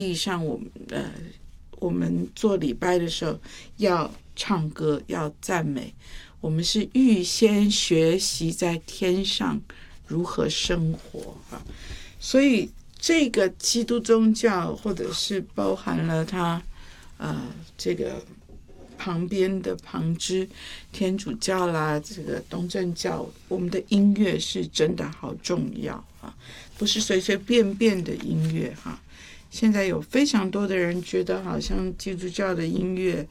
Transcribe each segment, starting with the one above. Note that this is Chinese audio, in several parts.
意义上，我们做礼拜的时候要唱歌，要赞美，我们是预先学习在天上如何生活啊。所以这个基督宗教，或者是包含了它这个旁边的旁支天主教啦，这个东正教，我们的音乐是真的好重要啊，不是随随便便的音乐哈。现在有非常多的人觉得好像基督教的音乐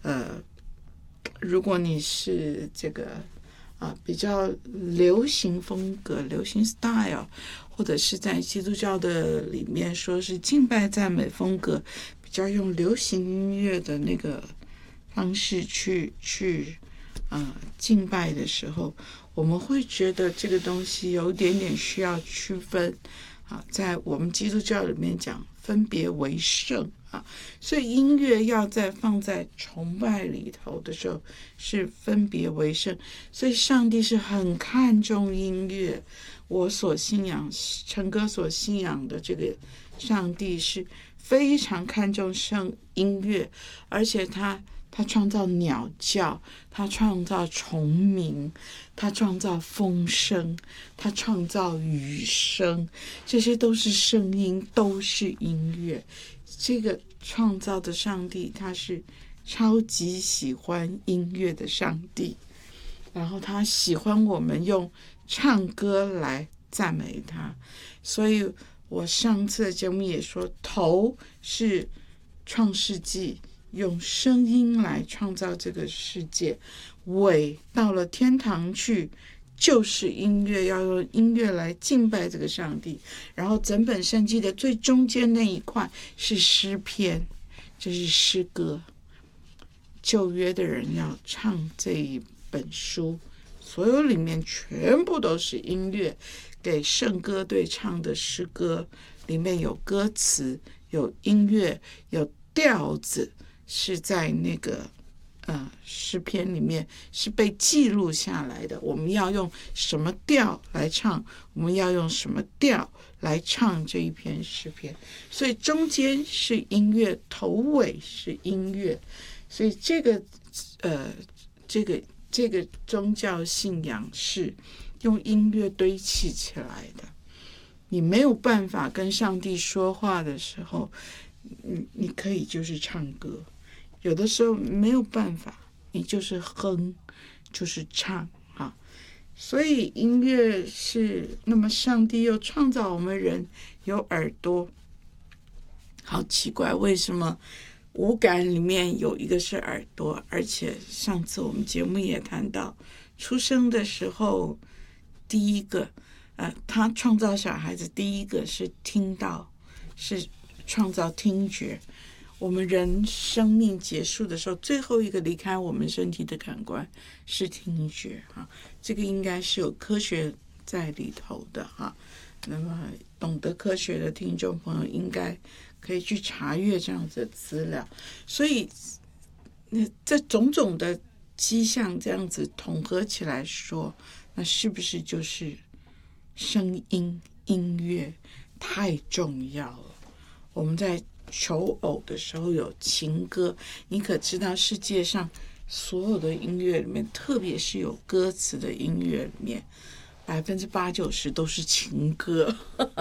如果你是这个比较流行风格，流行 style， 或者是在基督教的里面说是敬拜赞美风格，比较用流行音乐的那个方式去敬拜的时候，我们会觉得这个东西有点点需要区分在我们基督教里面讲分别为圣所以音乐要放在崇拜里头的时候是分别为圣，所以上帝是很看重音乐。我所信仰，陈哥所信仰的这个上帝是非常看重音乐，而且他创造鸟叫，他创造虫鸣，他创造风声，他创造雨声，这些都是声音，都是音乐。这个创造的上帝，他是超级喜欢音乐的上帝，然后他喜欢我们用唱歌来赞美他。所以我上次的节目也说，头是创世纪用声音来创造这个世界，尾到了天堂去就是音乐，要用音乐来敬拜这个上帝。然后整本圣经的最中间那一块是诗篇，这是诗歌。旧约的人要唱这一本书，所有里面全部都是音乐，给圣歌队唱的诗歌，里面有歌词，有音乐，有调子，是在那个诗篇里面是被记录下来的。我们要用什么调来唱，我们要用什么调来唱这一篇诗篇，所以中间是音乐，头尾是音乐。所以这个宗教信仰是用音乐堆砌起来的。你没有办法跟上帝说话的时候，你可以就是唱歌，有的时候没有办法，你就是哼，就是唱所以音乐是，那么上帝又创造我们人有耳朵，好奇怪，为什么五感里面有一个是耳朵？而且上次我们节目也谈到，出生的时候第一个他创造小孩子第一个是听到，是创造听觉。我们人生命结束的时候，最后一个离开我们身体的感官是听觉这个应该是有科学在里头的那么懂得科学的听众朋友应该可以去查阅这样子的资料。所以这种种的迹象这样子统合起来说，那是不是就是声音音乐太重要了？我们在求偶的时候有情歌，你可知道世界上所有的音乐里面，特别是有歌词的音乐里面，80%-90%都是情歌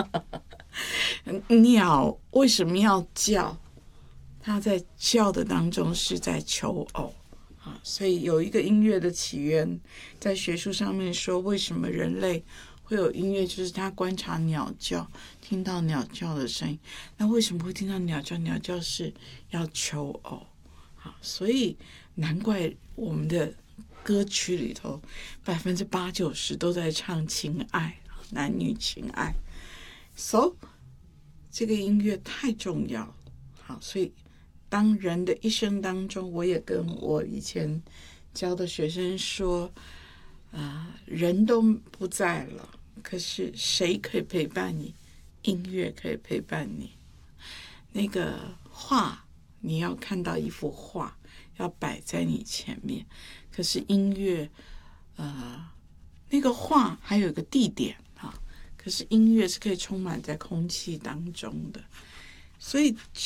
鸟为什么要叫？它在叫的当中是在求偶所以有一个音乐的起源，在学术上面说，为什么人类会有音乐，就是他观察鸟叫，听到鸟叫的声音。那为什么会听到鸟叫？鸟叫是要求偶所以难怪我们的歌曲里头80%-90%都在唱情爱，男女情爱。So 这个音乐太重要所以当人的一生当中，我也跟我以前教的学生说人都不在了，可是谁可以陪伴你？音乐可以陪伴你。那个画，你要看到一幅画要摆在你前面，可是音乐那个画还有一个地点可是音乐是可以充满在空气当中的。所以